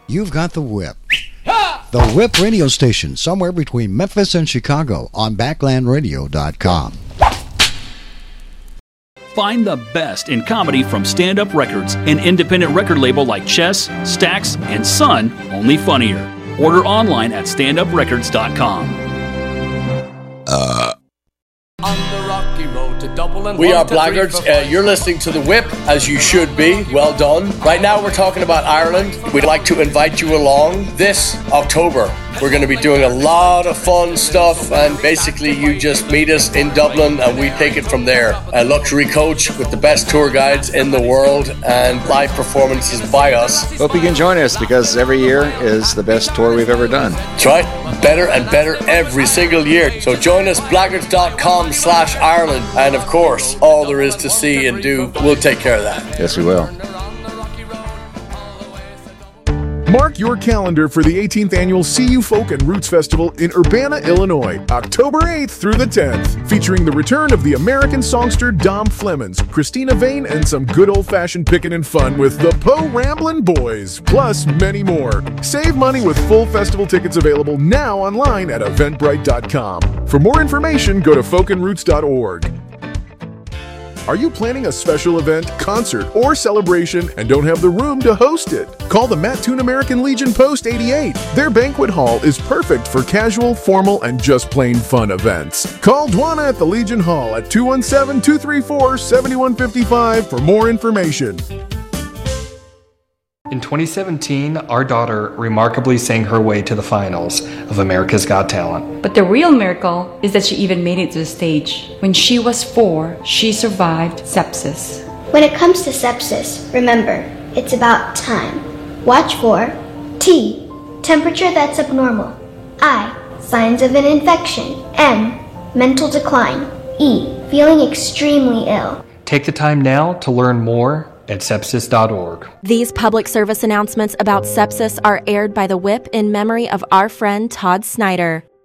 You've got the Whip. The Whip radio station, somewhere between Memphis and Chicago on BacklandRadio.com. Find the best in comedy from Stand Up Records, an independent record label like Chess, Stax, and Sun, only funnier. Order online at standuprecords.com. We are Blackguards. You're listening to The Whip, as you should be. Well done. Right now we're talking about Ireland. We'd like to invite you along this October. We're going to be doing a lot of fun stuff, and basically you just meet us in Dublin and we take it from there. A luxury coach with the best tour guides in the world and live performances by us. Hope you can join us, because every year is the best tour we've ever done. That's right. Better and better every single year. So join us, blackguards.com/Ireland. And of course, all there is to see and do, we'll take care of that. Yes, we will. Mark your calendar for the 18th annual CU Folk and Roots Festival in Urbana, Illinois, October 8th through the 10th, featuring the return of the American songster Dom Flemons, Christina Vane, and some good old-fashioned pickin' and fun with the Po Ramblin' Boys, plus many more. Save money with full festival tickets available now online at eventbrite.com. For more information, go to folkandroots.org. Are you planning a special event, concert, or celebration and don't have the room to host it? Call the Mattoon American Legion Post 88. Their banquet hall is perfect for casual, formal, and just plain fun events. Call Dwana at the Legion Hall at 217-234-7155 for more information. In 2017, our daughter remarkably sang her way to the finals of America's Got Talent. But the real miracle is that she even made it to the stage. When she was 4, she survived sepsis. When it comes to sepsis, remember, it's about time. Watch for T, temperature that's abnormal. I, signs of an infection. M, mental decline. E, feeling extremely ill. Take the time now to learn more at sepsis.org. These public service announcements about sepsis are aired by the Whip in memory of our friend Todd Snyder.